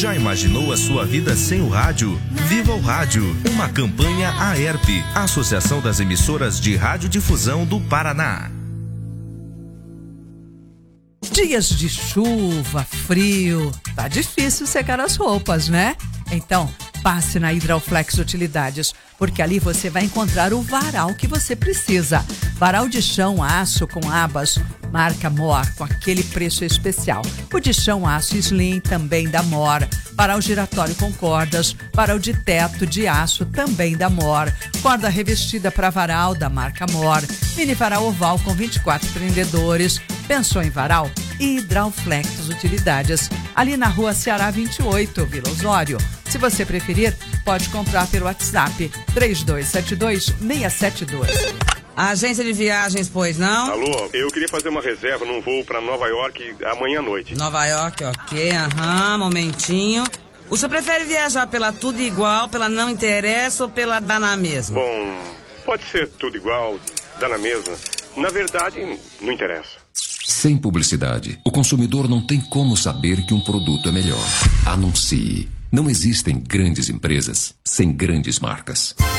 Já imaginou a sua vida sem o rádio? Viva o Rádio, uma campanha AERP, Associação das Emissoras de Radiodifusão do Paraná. Dias de chuva, frio, tá difícil secar as roupas, né? Então, passe na Hidrauflex Utilidades, porque ali você vai encontrar o varal que você precisa. Varal de chão aço com abas, marca Mor, com aquele preço especial. O de chão aço Slim, também da Mor. Varal giratório com cordas, varal de teto de aço, também da Mor. Corda revestida para varal, da marca Mor. Mini varal oval com 24 prendedores. Pensou em varal? Hidrauflex Utilidades, ali na rua Ceará 28, Vila Osório. Se você preferir, pode comprar pelo WhatsApp 3272-672. Agência de viagens, pois não? Alô, eu queria fazer uma reserva num voo para Nova York amanhã à noite. Nova York, ok, momentinho. O senhor prefere viajar pela tudo igual, pela não interessa ou pela dá na mesma? Bom, pode ser tudo igual, dá na mesma. Na verdade, não interessa. Sem publicidade, o consumidor não tem como saber que um produto é melhor. Anuncie. Não existem grandes empresas sem grandes marcas.